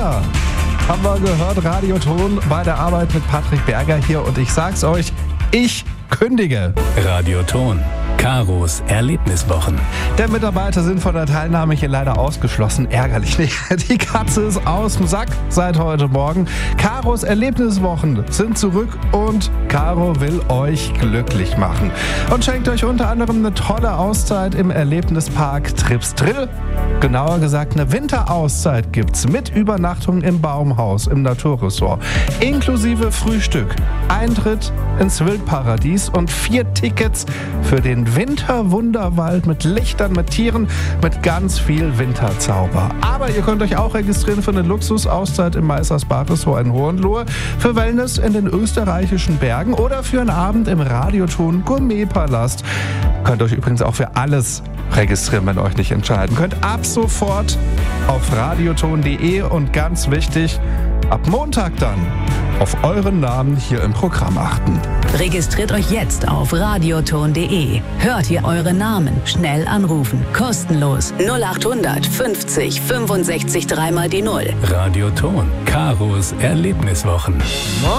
Wunder. Haben wir gehört, Radioton bei der Arbeit mit Patrick Berger hier und ich sag's euch, ich kündige. Radioton. Karos Erlebniswochen. Der Mitarbeiter sind von der Teilnahme hier leider ausgeschlossen. Ärgerlich nicht. Die Katze ist aus dem Sack seit heute Morgen. Karos Erlebniswochen sind zurück und Caro will euch glücklich machen. Und schenkt euch unter anderem eine tolle Auszeit im Erlebnispark Tripsdrill. Genauer gesagt, eine Winterauszeit gibt's mit Übernachtung im Baumhaus im Naturressort. Inklusive Frühstück, Eintritt ins Wildparadies und 4 Tickets für den Winterwunderwald mit Lichtern, mit Tieren, mit ganz viel Winterzauber. Aber ihr könnt euch auch registrieren für eine Luxusauszeit im Meistersbach-Ressort in Hohenlohe, für Wellness in den österreichischen Bergen oder für einen Abend im Radioton Gourmetpalast. Könnt euch übrigens auch für alles registrieren, wenn ihr euch nicht entscheiden könnt. Ab sofort auf radioton.de und ganz wichtig, ab Montag dann auf euren Namen hier im Programm achten. Registriert euch jetzt auf radioton.de. Hört ihr eure Namen, schnell anrufen. Kostenlos 0800 50 65 3 mal die 0. Radioton. Karos Erlebniswochen.